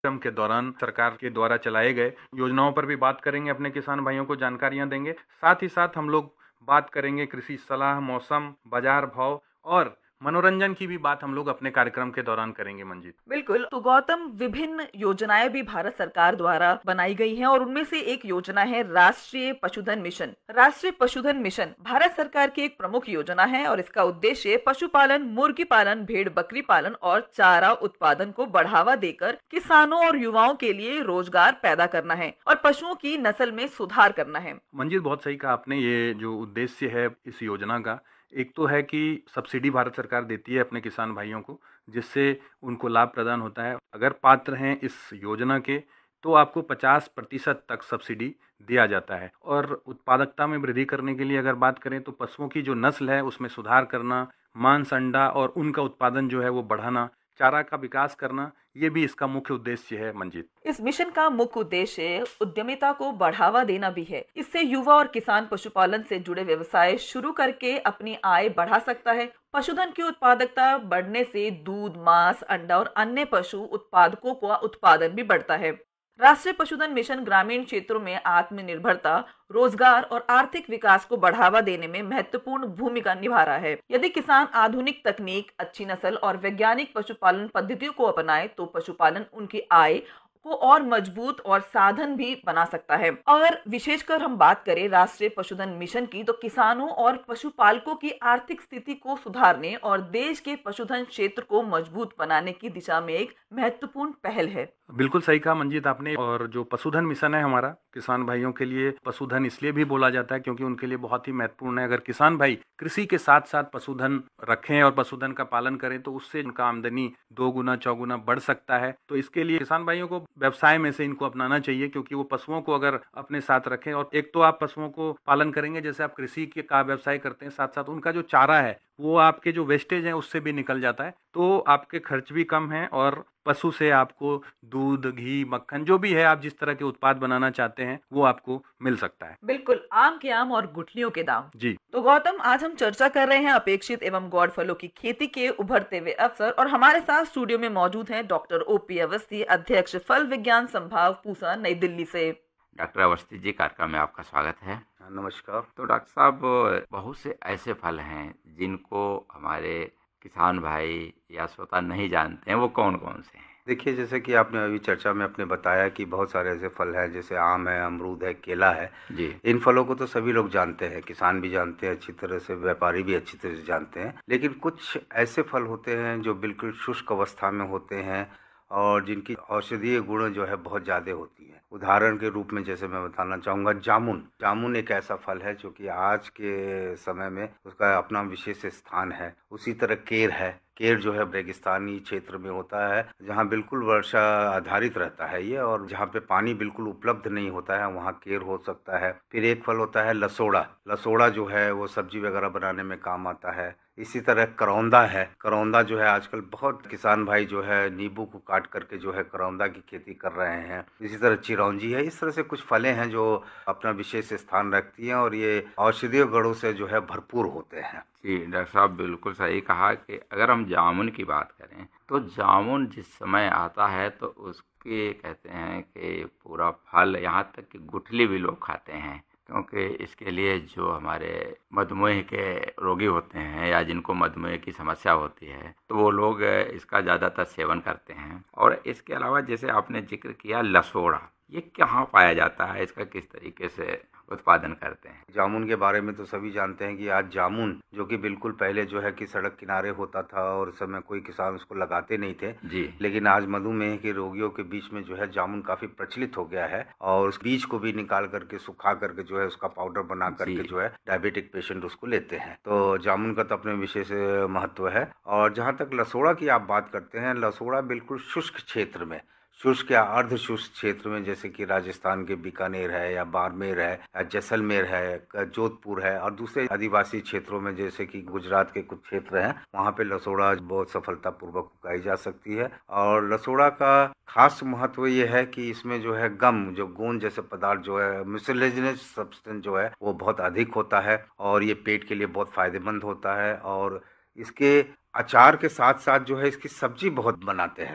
कार्यक्रम के दौरान सरकार के द्वारा चलाए गए योजनाओं पर भी बात करेंगे, अपने किसान भाइयों को जानकारियां देंगे। साथ ही साथ हम लोग बात करेंगे कृषि सलाह, मौसम, बाजार भाव और मनोरंजन की भी बात हम लोग अपने कार्यक्रम के दौरान करेंगे मंजीत। बिल्कुल। तो गौतम, विभिन्न योजनाएं भी भारत सरकार द्वारा बनाई गई हैं और उनमें से एक योजना है राष्ट्रीय पशुधन मिशन। राष्ट्रीय पशुधन मिशन भारत सरकार की एक प्रमुख योजना है और इसका उद्देश्य पशुपालन, मुर्गी पालन, भेड़ बकरी पालन और चारा उत्पादन को बढ़ावा देकर किसानों और युवाओं के लिए रोजगार पैदा करना है और पशुओं की नस्ल में सुधार करना है। मंजीत, बहुत सही कहा आपने। ये जो उद्देश्य है इस योजना का, एक तो है कि सब्सिडी भारत सरकार देती है अपने किसान भाइयों को, जिससे उनको लाभ प्रदान होता है। अगर पात्र हैं इस योजना के तो आपको 50% तक सब्सिडी दिया जाता है। और उत्पादकता में वृद्धि करने के लिए अगर बात करें तो पशुओं की जो नस्ल है उसमें सुधार करना, मांस, अंडा और उनका उत्पादन जो है वो बढ़ाना, चारा का विकास करना, ये भी इसका मुख्य उद्देश्य है मंजीत। इस मिशन का मुख्य उद्देश्य उद्यमिता को बढ़ावा देना भी है। इससे युवा और किसान पशुपालन से जुड़े व्यवसाय शुरू करके अपनी आय बढ़ा सकता है। पशुधन की उत्पादकता बढ़ने से दूध, मांस, अंडा और अन्य पशु उत्पादकों का उत्पादन भी बढ़ता है। राष्ट्रीय पशुधन मिशन ग्रामीण क्षेत्रों में आत्मनिर्भरता, रोजगार और आर्थिक विकास को बढ़ावा देने में महत्वपूर्ण भूमिका निभा रहा है। यदि किसान आधुनिक तकनीक, अच्छी नस्ल और वैज्ञानिक पशुपालन पद्धतियों को अपनाए तो पशुपालन उनकी आय को और मजबूत और साधन भी बना सकता है। और विशेषकर हम बात करें राष्ट्रीय पशुधन मिशन की, तो किसानों और पशुपालकों की आर्थिक स्थिति को सुधारने और देश के पशुधन क्षेत्र को मजबूत बनाने की दिशा में एक महत्वपूर्ण पहल है। बिल्कुल सही कहा मंजीत आपने। और जो पशुधन मिशन है हमारा किसान भाइयों के लिए, पशुधन इसलिए भी बोला जाता है क्योंकि उनके लिए बहुत ही महत्वपूर्ण है। अगर किसान भाई कृषि के साथ साथ पशुधन रखें और पशुधन का पालन करें तो उससे उनका आमदनी 2 गुना 4 गुना बढ़ सकता है। तो इसके लिए किसान भाइयों को व्यवसाय में से इनको अपनाना चाहिए, क्योंकि वो पशुओं को अगर अपने साथ रखें, और एक तो आप पशुओं को पालन करेंगे, जैसे आप कृषि के का व्यवसाय करते हैं, साथ साथ उनका जो चारा है वो आपके जो वेस्टेज है उससे भी निकल जाता है, तो आपके खर्च भी कम है और पशु से आपको दूध, घी, मक्खन, जो भी है आप जिस तरह के उत्पाद बनाना चाहते हैं वो आपको मिल सकता है। बिल्कुल, आम के आम और गुठलियों के दाम। जी। तो गौतम, आज हम चर्चा कर रहे हैं अपेक्षित एवं गौड़ फलों की खेती के उभरते हुए अवसर, और हमारे साथ स्टूडियो में मौजूद हैं डॉक्टर ओपी अवस्थी, अध्यक्ष फल विज्ञान संभाग पूसा, नई दिल्ली से। डॉक्टर अवस्थी जी, कार्यक्रम में आपका स्वागत है। नमस्कार। तो डॉक्टर साहब, बहुत से ऐसे फल हैं जिनको हमारे किसान भाई या श्रोता नहीं जानते हैं, वो कौन कौन से हैं? देखिए, जैसे कि आपने अभी चर्चा में अपने बताया कि बहुत सारे ऐसे फल हैं, जैसे आम है, अमरूद है, केला है जी। इन फलों को तो सभी लोग जानते हैं, किसान भी जानते हैं अच्छी तरह से, व्यापारी भी अच्छी तरह से जानते हैं। लेकिन कुछ ऐसे फल होते हैं जो बिल्कुल शुष्क अवस्था में होते हैं और जिनकी औषधीय गुण जो है बहुत ज़्यादा होती है। उदाहरण के रूप में जैसे मैं बताना चाहूँगा जामुन। जामुन एक ऐसा फल है जो कि आज के समय में उसका अपना विशेष स्थान है। उसी तरह केर है। केर जो है रेगिस्तानी क्षेत्र में होता है, जहाँ बिल्कुल वर्षा आधारित रहता है ये, और जहाँ पे पानी बिल्कुल उपलब्ध नहीं होता है वहाँ केर हो सकता है। फिर एक फल होता है लसोड़ा। लसोड़ा जो है वो सब्जी वगैरह बनाने में काम आता है। इसी तरह करौंदा है। करौंदा जो है आजकल बहुत किसान भाई जो है नींबू को काट करके जो है करौंदा की खेती कर रहे हैं। इसी तरह चिरौंजी है। इस तरह से कुछ फलें हैं जो अपना विशेष स्थान रखती हैं और ये औषधीय गुणों से जो है भरपूर होते हैं। जी डॉक्टर साहब, बिल्कुल सही कहा कि अगर हम जामुन की बात करें तो जामुन जिस समय आता है तो उसके कहते हैं कि पूरा फल, यहाँ तक कि गुठली भी लोग खाते हैं, क्योंकि इसके लिए जो हमारे मधुमेह के रोगी होते हैं या जिनको मधुमेह की समस्या होती है तो वो लोग इसका ज़्यादातर सेवन करते हैं। और इसके अलावा जैसे आपने जिक्र किया लसोड़ा, ये कहाँ पाया जाता है, इसका किस तरीके से उत्पादन करते हैं? जामुन के बारे में तो सभी जानते हैं कि आज जामुन जो कि बिल्कुल पहले जो है कि सड़क किनारे होता था और उस समय कोई किसान उसको लगाते नहीं थे जी। लेकिन आज मधुमेह के रोगियों के बीच में जो है जामुन काफी प्रचलित हो गया है और उस बीज को भी निकाल करके सुखा करके जो है उसका पाउडर बना करके जो है डायबिटिक पेशेंट उसको लेते हैं। तो जामुन का तो अपने विशेष महत्व है। और जहाँ तक लसोड़ा की आप बात करते हैं, लसोड़ा बिल्कुल शुष्क क्षेत्र में, शुष्क या अर्ध शुष्क क्षेत्र में, जैसे कि राजस्थान के बीकानेर है या बाड़मेर है या जैसलमेर है, जोधपुर है, और दूसरे आदिवासी क्षेत्रों में जैसे कि गुजरात के कुछ क्षेत्र हैं, वहाँ पे लसोड़ा बहुत सफलतापूर्वक उगाई जा सकती है। और लसोड़ा का खास महत्व ये है कि इसमें जो है गम, जो गोंद जैसे पदार्थ जो है, म्यूसिलेजिनस सब्सटेंस जो है वो बहुत अधिक होता है और ये पेट के लिए बहुत फायदेमंद होता है। और इसके अचार के साथ साथ जो है इसकी सब्जी बहुत बनाते हैं लोग।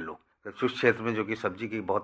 शुष्क क्षेत्र में जो कि सब्जी की बहुत